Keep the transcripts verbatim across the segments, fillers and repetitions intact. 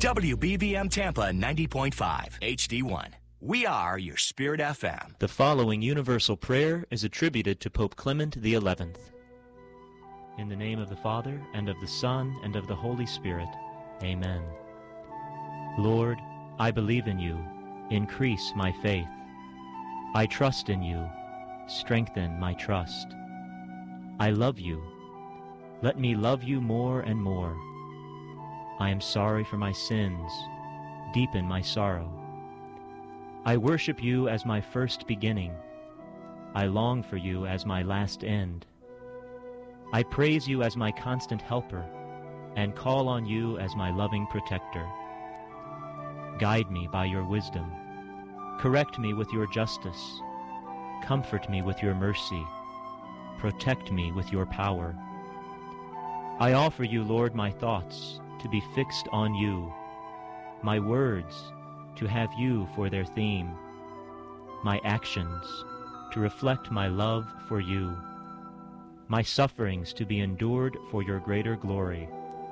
W B V M Tampa ninety point five H D one. We are your Spirit F M. The following universal prayer is attributed to Pope Clement the eleventh. In the name of the Father, and of the Son, and of the Holy Spirit. Amen. Lord, I believe in you. Increase my faith. I trust in you. Strengthen my trust. I love you. Let me love you more and more. I am sorry for my sins. Deepen my sorrow. I worship you as my first beginning. I long for you as my last end. I praise you as my constant helper, and call on you as my loving protector. Guide me by your wisdom. Correct me with your justice. Comfort me with your mercy. Protect me with your power. I offer you, Lord, my thoughts to be fixed on you, my words to have you for their theme, my actions to reflect my love for you, my sufferings to be endured for your greater glory.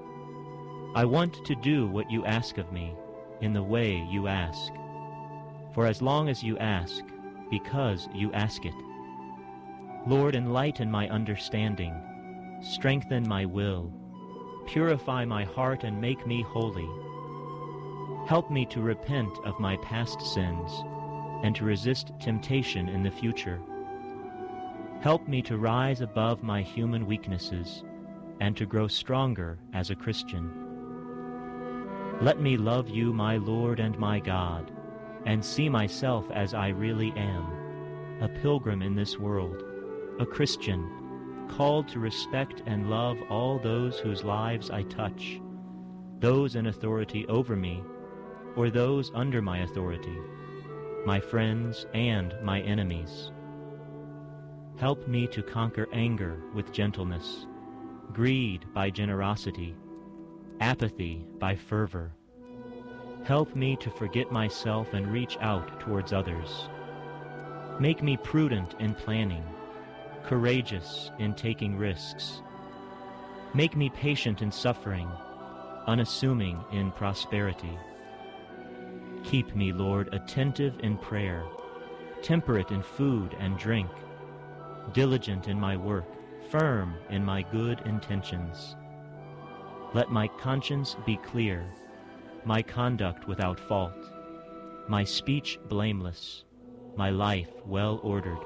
I want to do what you ask of me in the way you ask, for as long as you ask, because you ask it. Lord, enlighten my understanding, strengthen my will, purify my heart and make me holy. Help me to repent of my past sins and to resist temptation in the future. Help me to rise above my human weaknesses and to grow stronger as a Christian. Let me love you, my Lord and my God, and see myself as I really am, a pilgrim in this world, a Christian, called to respect and love all those whose lives I touch, those in authority over me, or those under my authority, my friends and my enemies. Help me to conquer anger with gentleness, greed by generosity, apathy by fervor. Help me to forget myself and reach out towards others. Make me prudent in planning, courageous in taking risks. Make me patient in suffering, unassuming in prosperity. Keep me, Lord, attentive in prayer, temperate in food and drink, diligent in my work, firm in my good intentions. Let my conscience be clear, my conduct without fault, my speech blameless, my life well ordered.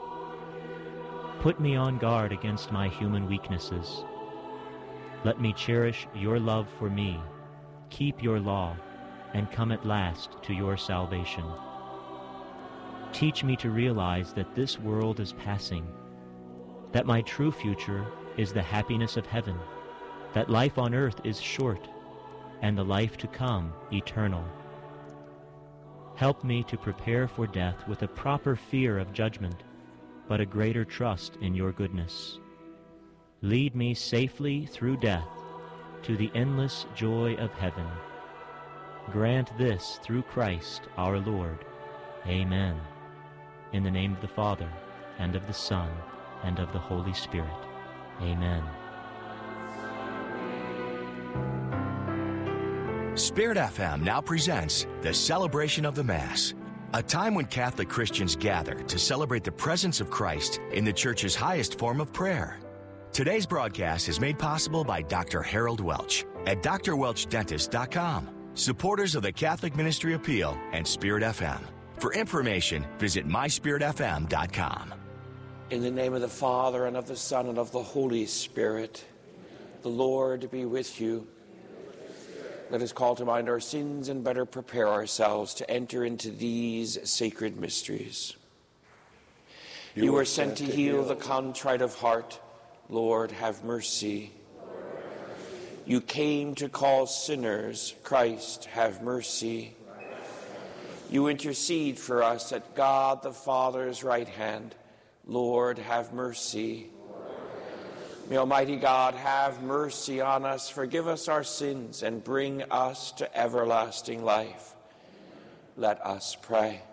Put me on guard against my human weaknesses. Let me cherish your love for me, keep your law, and come at last to your salvation. Teach me to realize that this world is passing, that my true future is the happiness of heaven, that life on earth is short, and the life to come eternal. Help me to prepare for death with a proper fear of judgment, but a greater trust in your goodness. Lead me safely through death to the endless joy of heaven. Grant this through Christ our Lord. Amen. In the name of the Father, and of the Son, and of the Holy Spirit. Amen. Spirit F M now presents the Celebration of the Mass, a time when Catholic Christians gather to celebrate the presence of Christ in the Church's highest form of prayer. Today's broadcast is made possible by Doctor Harold Welch at d r welch dentist dot com, supporters of the Catholic Ministry Appeal and Spirit F M. For information, visit my spirit f m dot com. In the name of the Father, and of the Son, and of the Holy Spirit, the Lord be with you. Let us call to mind our sins and better prepare ourselves to enter into these sacred mysteries. You, you were sent to heal the contrite of heart. Lord, have mercy. You came to call sinners. Christ, have mercy. You intercede for us at God the Father's right hand. Lord, have mercy. May Almighty God have mercy on us, forgive us our sins, and bring us to everlasting life. Let us pray.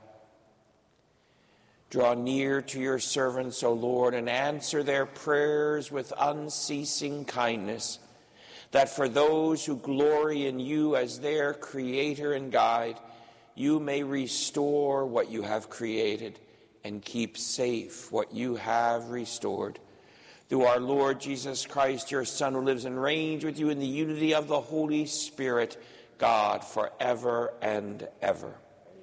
Draw near to your servants, O Lord, and answer their prayers with unceasing kindness, that for those who glory in you as their creator and guide, you may restore what you have created and keep safe what you have restored. Through our Lord Jesus Christ, your Son, who lives and reigns with you in the unity of the Holy Spirit, God, forever and ever.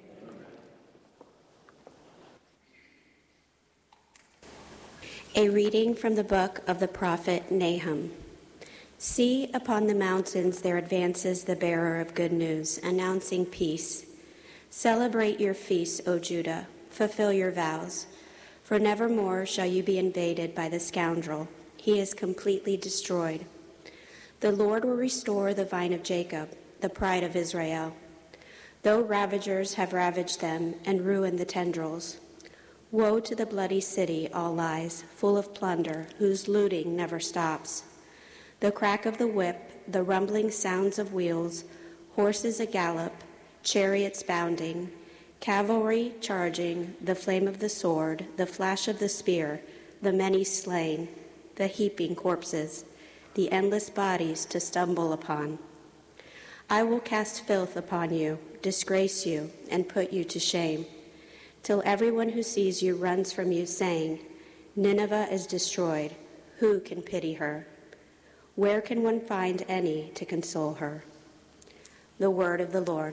A reading from the book of the prophet Nahum. See, upon the mountains there advances the bearer of good news, announcing peace. Celebrate your feasts, O Judah. Fulfill your vows. For nevermore shall you be invaded by the scoundrel. He is completely destroyed. The Lord will restore the vine of Jacob, the pride of Israel. Though ravagers have ravaged them and ruined the tendrils. Woe to the bloody city, all lies, full of plunder, whose looting never stops. The crack of the whip, the rumbling sounds of wheels, horses a gallop, chariots bounding, cavalry charging, the flame of the sword, the flash of the spear, the many slain, the heaping corpses, the endless bodies to stumble upon. I will cast filth upon you, disgrace you, and put you to shame, till everyone who sees you runs from you, saying, Nineveh is destroyed. Who can pity her? Where can one find any to console her? The word of the Lord.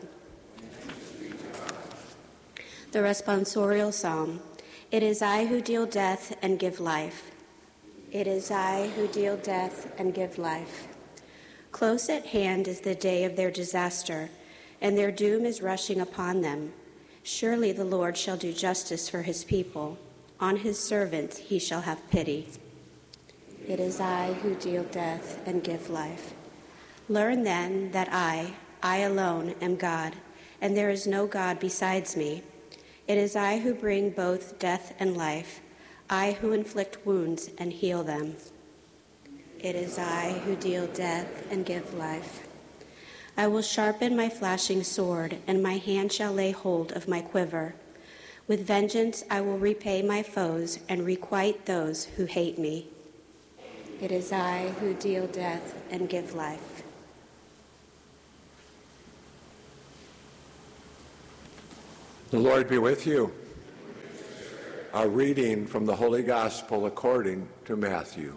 The responsorial psalm. It is I who deal death and give life. It is I who deal death and give life. Close at hand is the day of their disaster, and their doom is rushing upon them. Surely the Lord shall do justice for his people. On his servants he shall have pity. It is I who deal death and give life. Learn then that I, I alone am God, and there is no God besides me. It is I who bring both death and life, I who inflict wounds and heal them. It is I who deal death and give life. I will sharpen my flashing sword, and my hand shall lay hold of my quiver. With vengeance I will repay my foes and requite those who hate me. It is I who deal death and give life. The Lord be with you. A reading from the Holy Gospel according to Matthew.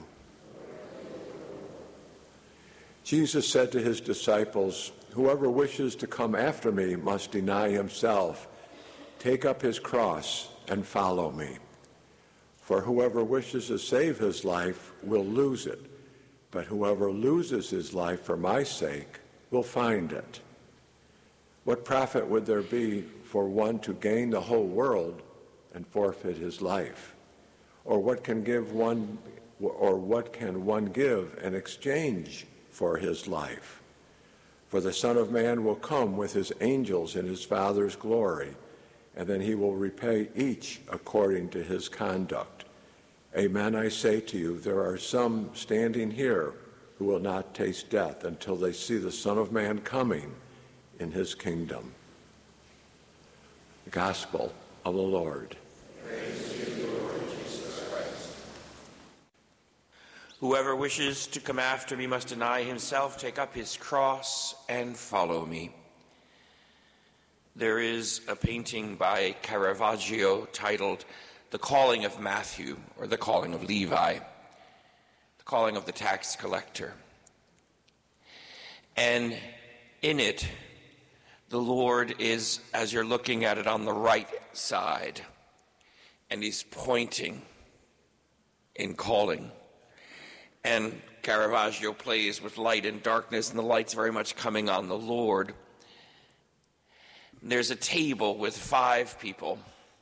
Jesus said to his disciples, "Whoever wishes to come after me must deny himself, take up his cross, and follow me. For whoever wishes to save his life will lose it, but whoever loses his life for my sake will find it. What profit would there be for one to gain the whole world and forfeit his life? Or what can give one, or what can one give in exchange for his life? For the Son of Man will come with his angels in his Father's glory, and then he will repay each according to his conduct. Amen, I say to you, there are some standing here who will not taste death until they see the Son of Man coming in his kingdom." The Gospel of the Lord. Praise to you, Lord Jesus Christ. Whoever wishes to come after me must deny himself, take up his cross, and follow me. There is a painting by Caravaggio titled The Calling of Matthew, or The Calling of Levi, The Calling of the Tax Collector. And in it, the Lord is, as you're looking at it, on the right side, and he's pointing in calling. And Caravaggio plays with light and darkness, and the light's very much coming on the Lord. There's a table with five people,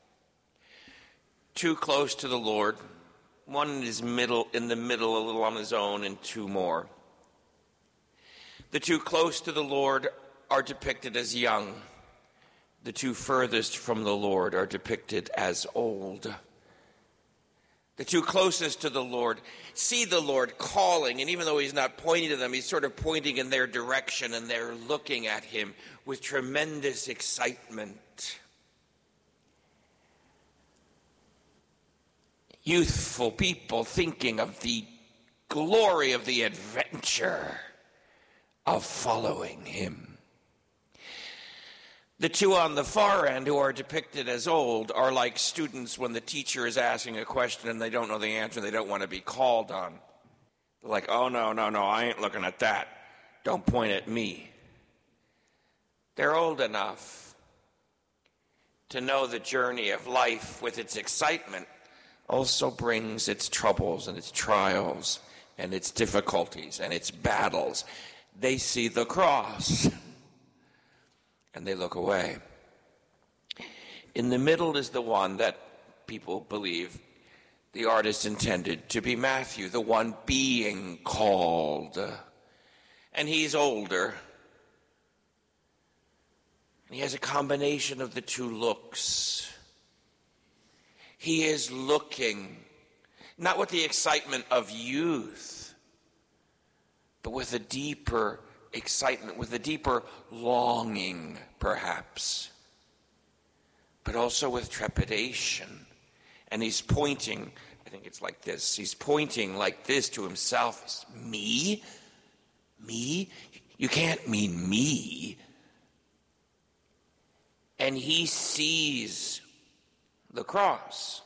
two close to the Lord, one is middle, in the middle, a little on his own, and two more. The two close to the Lord are depicted as young. The two furthest from the Lord are depicted as old. The two closest to the Lord see the Lord calling, and even though he's not pointing to them, he's sort of pointing in their direction, and they're looking at him with tremendous excitement. Youthful people thinking of the glory of the adventure of following him. The two on the far end, who are depicted as old, are like students when the teacher is asking a question and they don't know the answer, they don't want to be called on. They're like, oh, no, no, no, I ain't looking at that. Don't point at me. They're old enough to know the journey of life with its excitement also brings its troubles and its trials and its difficulties and its battles. They see the cross and they look away. In the middle is the one that people believe the artist intended to be Matthew, the one being called. And he's older. He has a combination of the two looks. He is looking, not with the excitement of youth, but with a deeper excitement, with a deeper longing, perhaps, but also with trepidation. And he's pointing, I think it's like this, he's pointing like this to himself. It's, me? Me? You can't mean me. And he sees the cross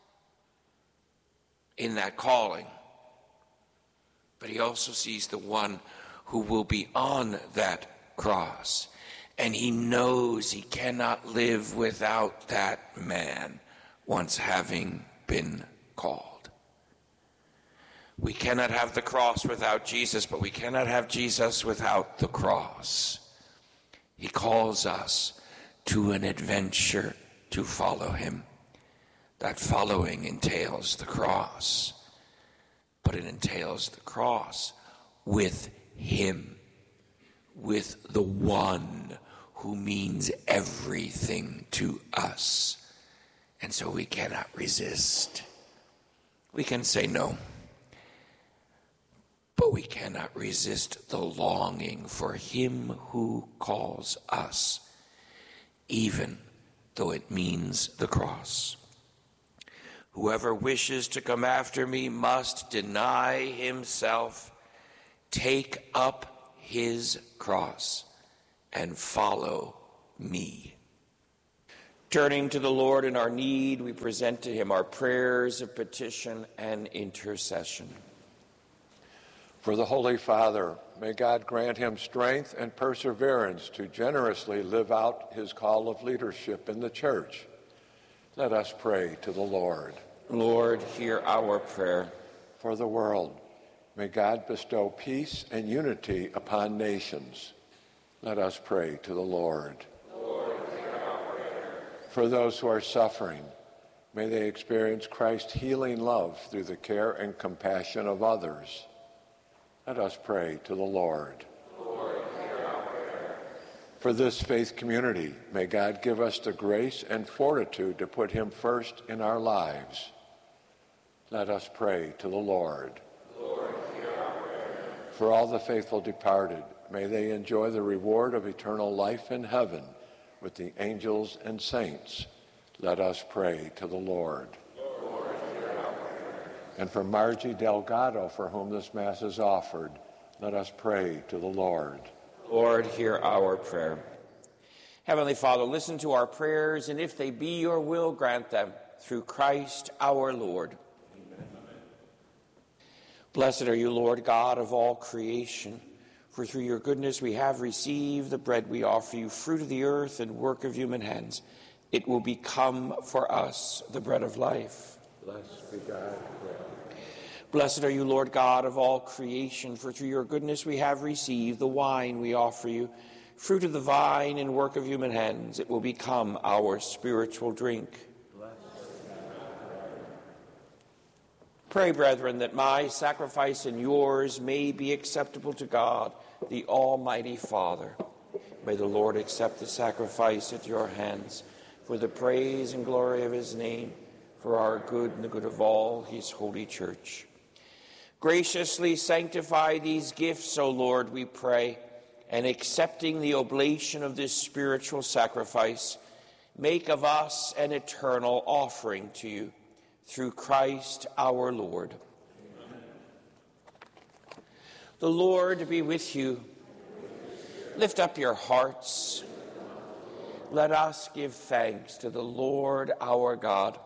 in that calling. But he also sees the one who will be on that cross. And he knows he cannot live without that man once having been called. We cannot have the cross without Jesus, but we cannot have Jesus without the cross. He calls us to an adventure to follow him. That following entails the cross, but it entails the cross with him, with the one who means everything to us. And so we cannot resist. We can say no, but we cannot resist the longing for him who calls us, even though it means the cross. Whoever wishes to come after me must deny himself, take up his cross, and follow me. Turning to the Lord in our need, we present to him our prayers of petition and intercession. For the Holy Father, may God grant him strength and perseverance to generously live out his call of leadership in the church. Let us pray to the Lord. Lord, hear our prayer. For the world, may God bestow peace and unity upon nations. Let us pray to the Lord. Lord, hear our prayer. For those who are suffering, may they experience Christ's healing love through the care and compassion of others. Let us pray to the Lord. Lord, hear our prayer. For this faith community, may God give us the grace and fortitude to put him first in our lives. Let us pray to the Lord. Lord, hear our prayer. For all the faithful departed, may they enjoy the reward of eternal life in heaven with the angels and saints. Let us pray to the Lord. Lord, hear our prayer. And for Margie Delgado, for whom this Mass is offered, let us pray to the Lord. Lord, hear our prayer. Heavenly Father, listen to our prayers, and if they be your will, grant them through Christ our Lord. Blessed are you, Lord God of all creation, for through your goodness we have received the bread we offer you, fruit of the earth and work of human hands. It will become for us the bread of life. Blessed be God. Blessed are you, Lord God of all creation, for through your goodness we have received the wine we offer you, fruit of the vine and work of human hands. It will become our spiritual drink. Pray, brethren, that my sacrifice and yours may be acceptable to God, the Almighty Father. May the Lord accept the sacrifice at your hands for the praise and glory of his name, for our good and the good of all his holy church. Graciously sanctify these gifts, O Lord, we pray, and accepting the oblation of this spiritual sacrifice, make of us an eternal offering to you. Through Christ our Lord. Amen. The Lord be with you. Lift up your hearts. Let us give thanks to the Lord our God.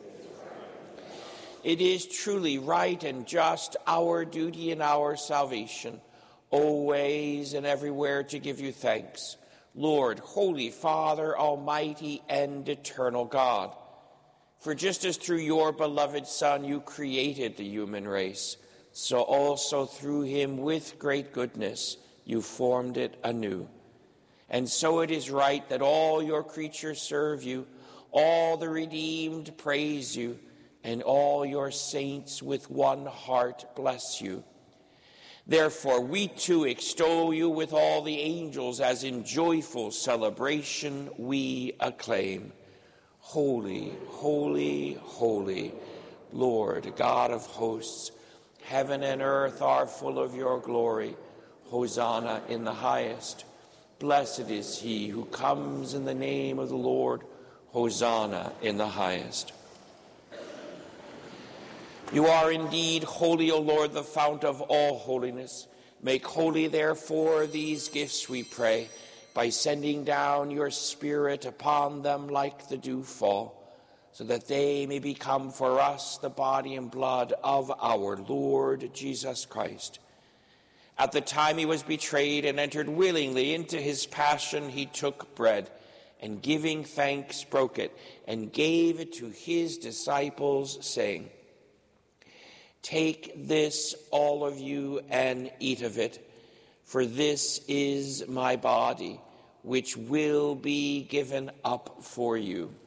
It is truly right and just, our duty and our salvation, always and everywhere to give you thanks, Lord, Holy Father, Almighty and eternal God. For just as through your beloved Son you created the human race, so also through him with great goodness you formed it anew. And so it is right that all your creatures serve you, all the redeemed praise you, and all your saints with one heart bless you. Therefore we too extol you with all the angels, as in joyful celebration we acclaim. Holy, holy, holy, Lord God of hosts, heaven and earth are full of your glory. Hosanna in the highest. Blessed is he who comes in the name of the Lord. Hosanna in the highest. You are indeed holy, O Lord, the fount of all holiness. Make holy, therefore, these gifts, we pray, by sending down your Spirit upon them like the dewfall, so that they may become for us the body and blood of our Lord Jesus Christ. At the time he was betrayed and entered willingly into his passion, he took bread, and giving thanks broke it, and gave it to his disciples, saying, Take this, all of you, and eat of it, for this is my body, which will be given up for you.